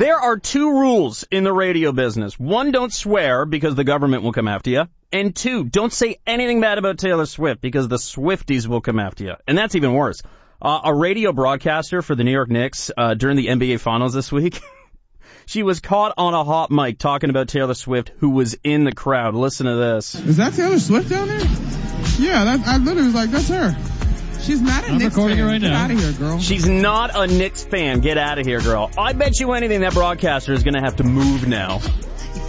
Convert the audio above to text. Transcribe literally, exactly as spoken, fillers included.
There are two rules in the radio business. One, don't swear because the government will come after you. And two, don't say anything bad about Taylor Swift because the Swifties will come after you. And that's even worse. Uh, a radio broadcaster for the New York Knicks uh, during the N B A Finals this week, she was caught on a hot mic talking about Taylor Swift, who was in the crowd. Listen to this. Is that Taylor Swift down there? Yeah, that, I literally was like, that's her. She's not a I'm Knicks recording fan. it right Get now. out of here, girl. She's not a Knicks fan. Get out of here, girl. I bet you anything that broadcaster is going to have to move now.